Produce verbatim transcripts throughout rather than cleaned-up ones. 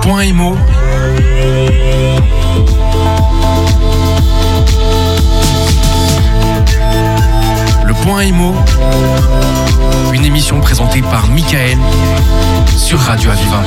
point Immo. Le point Immo. Une émission présentée par Michael sur Radio Aviva.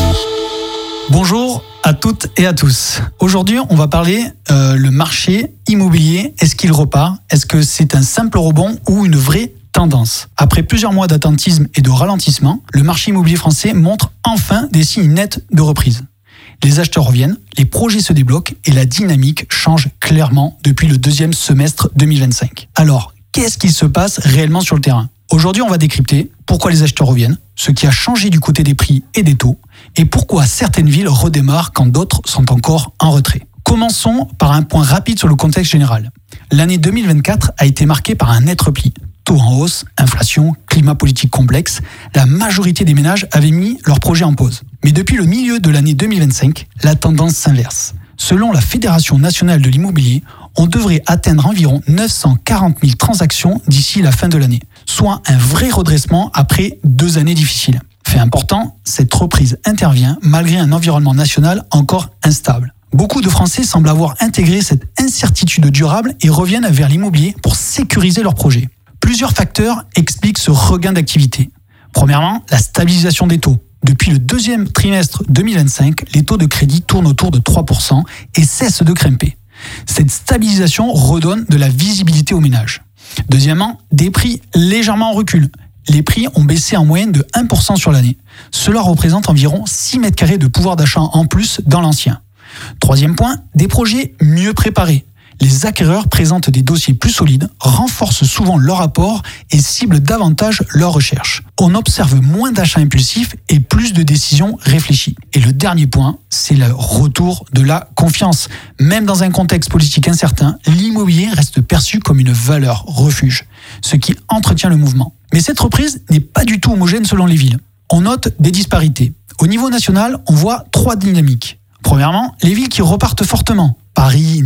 Bonjour à toutes et à tous. Aujourd'hui, on va parler euh, le marché immobilier. Est-ce qu'il repart ? Est-ce que c'est un simple rebond ou une vraie tendance ? Après plusieurs mois d'attentisme et de ralentissement, le marché immobilier français montre enfin des signes nets de reprise. Les acheteurs reviennent, les projets se débloquent et la dynamique change clairement depuis le deuxième semestre deux mille vingt-cinq. Alors, qu'est-ce qui se passe réellement sur le terrain ? Aujourd'hui, on va décrypter pourquoi les acheteurs reviennent, ce qui a changé du côté des prix et des taux, et pourquoi certaines villes redémarrent quand d'autres sont encore en retrait. Commençons par un point rapide sur le contexte général. L'année deux mille vingt-quatre a été marquée par un net repli. Taux en hausse, inflation, climat politique complexe, la majorité des ménages avaient mis leurs projets en pause. Mais depuis le milieu de l'année deux mille vingt-cinq, la tendance s'inverse. Selon la Fédération nationale de l'immobilier, on devrait atteindre environ neuf cent quarante mille transactions d'ici la fin de l'année, soit un vrai redressement après deux années difficiles. Fait important, cette reprise intervient malgré un environnement national encore instable. Beaucoup de Français semblent avoir intégré cette incertitude durable et reviennent vers l'immobilier pour sécuriser leurs projets. Plusieurs facteurs expliquent ce regain d'activité. Premièrement, la stabilisation des taux. Depuis le deuxième trimestre deux mille vingt-cinq, les taux de crédit tournent autour de trois pour cent et cessent de grimper. Cette stabilisation redonne de la visibilité aux ménages. Deuxièmement, des prix légèrement en recul. Les prix ont baissé en moyenne de un pour cent sur l'année. Cela représente environ six mètres carrés de pouvoir d'achat en plus dans l'ancien. Troisième point, des projets mieux préparés. Les acquéreurs présentent des dossiers plus solides, renforcent souvent leur apport et ciblent davantage leurs recherches. On observe moins d'achats impulsifs et plus de décisions réfléchies. Et le dernier point, c'est le retour de la confiance. Même dans un contexte politique incertain, l'immobilier reste perçu comme une valeur refuge, ce qui entretient le mouvement. Mais cette reprise n'est pas du tout homogène selon les villes. On note des disparités. Au niveau national, on voit trois dynamiques. Premièrement, les villes qui repartent fortement. Paris,